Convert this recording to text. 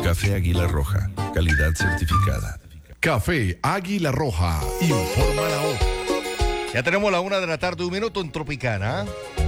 Café Águila Roja, calidad certificada. Café Águila Roja, informa la hora. Ya tenemos la 1:01 p.m. en Tropicana.